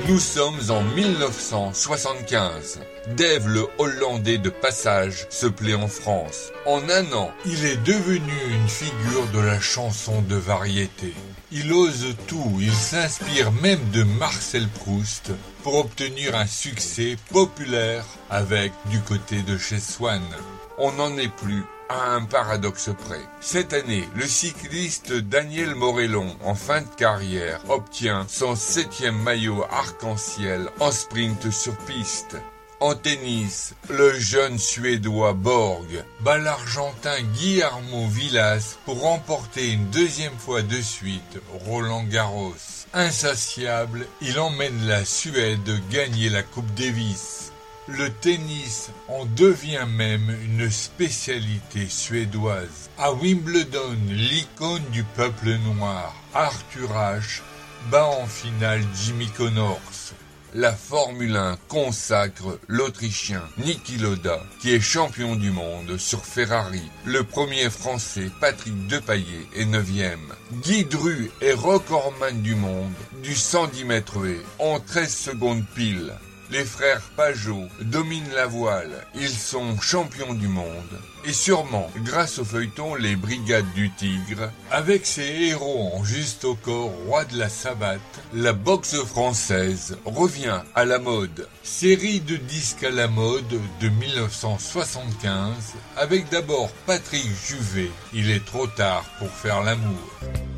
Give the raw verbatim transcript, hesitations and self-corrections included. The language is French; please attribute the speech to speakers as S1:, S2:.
S1: Nous sommes en mille neuf cent soixante-quinze. Dave le Hollandais de passage se plaît en France. En un an, il est devenu une figure de la chanson de variété. Il ose tout, il s'inspire même de Marcel Proust pour obtenir un succès populaire avec Du côté de chez Swann. On n'en est plus à un paradoxe près. Cette année, le cycliste Daniel Morellon, en fin de carrière, obtient son septième maillot arc-en-ciel en sprint sur piste. En tennis, le jeune Suédois Borg bat l'Argentin Guillermo Vilas pour remporter une deuxième fois de suite Roland Garros. Insatiable, il emmène la Suède gagner la Coupe Davis. Le tennis en devient même une spécialité suédoise. À Wimbledon, l'icône du peuple noir, Arthur Ashe, bat en finale Jimmy Connors. La Formule un consacre l'Autrichien Niki Lauda, qui est champion du monde sur Ferrari. Le premier Français, Patrick Depailler, est neuvième. Guy Dru est recordman du monde du cent dix mètres haies en treize secondes pile. Les frères Pajot dominent la voile, ils sont champions du monde. Et sûrement, grâce au feuilleton Les Brigades du Tigre, avec ses héros en juste au corps, rois de la savate, la boxe française revient à la mode. Série de disques à la mode de mille neuf cent soixante-quinze, avec d'abord Patrick Juvet, Il est trop tard pour faire l'amour.